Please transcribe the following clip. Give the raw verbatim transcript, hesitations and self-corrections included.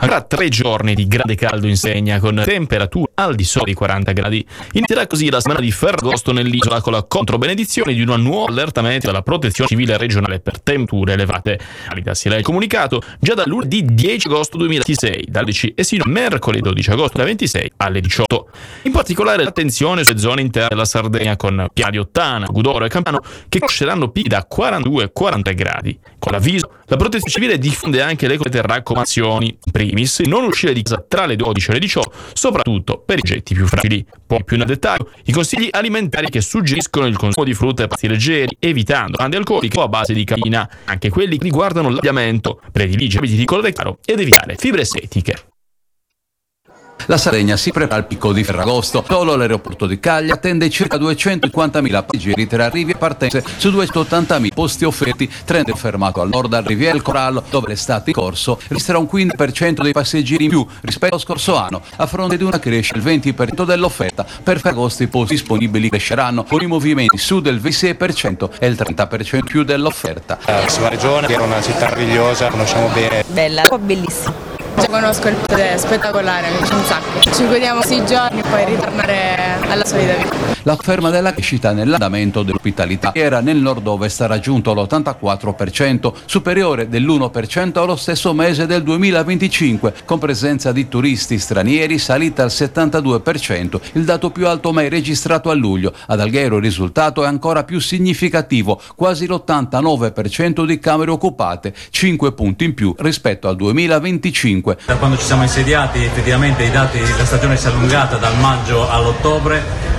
Ancora tre giorni di grande caldo in segna, con temperature al di sopra di quaranta gradi. Inizierà così la settimana di Ferragosto nell'isola, con la controbenedizione di una nuova allerta meteo dalla Protezione Civile regionale per temperature elevate. Si è comunicato già da lunedì dieci agosto duemilaventisei, dalle dodici e sino a mercoledì dodici agosto duemilaventisei alle diciotto. In particolare l'attenzione sulle zone interne della Sardegna, con Piana di Ottana, Gudoro e Campano, che conosceranno picchi da quarantadue a quarantatré gradi. Con l'avviso, la Protezione Civile diffonde anche le corrette raccomandazioni. In primis, non uscire di casa tra le dodici e le diciotto, soprattutto per i oggetti più fragili. Poi, più nel dettaglio, i consigli alimentari che suggeriscono il consumo di frutta e pasti leggeri, evitando bevande alcoliche o a base di caffeina, anche quelli che riguardano l'abbiamento, predilige abiti di colore chiaro ed evitare fibre estetiche. La Sardegna si prepara al picco di Ferragosto. Solo l'aeroporto di Cagliari attende circa duecentocinquantamila passeggeri tra arrivi e partenze su duecentottantamila posti offerti. Trend fermato al nord al Riviera Corallo, dove l'estate in corso registrerà un quindici per cento dei passeggeri in più rispetto allo scorso anno, a fronte di una crescita del venti per cento dell'offerta. Per Ferragosto i posti disponibili cresceranno, con i movimenti su del ventisei per cento e il trenta per cento più dell'offerta. La prossima regione era una città meravigliosa, conosciamo bene. Bella, bellissima. Già conosco il potere, è spettacolare, mi piace un sacco. Ci godiamo questi giorni e poi ritornare alla solita vita. La ferma della crescita nell'andamento dell'ospitalità era nel nord-ovest ha raggiunto l'ottantaquattro per cento, superiore dell'uno per cento allo stesso mese del duemilaventicinque, con presenza di turisti stranieri salita al settantadue per cento, il dato più alto mai registrato a luglio. Ad Alghero il risultato è ancora più significativo, quasi l'ottantanove per cento di camere occupate, cinque punti in più rispetto al duemilaventicinque. Da quando ci siamo insediati effettivamente i dati, la stagione si è allungata dal maggio all'ottobre.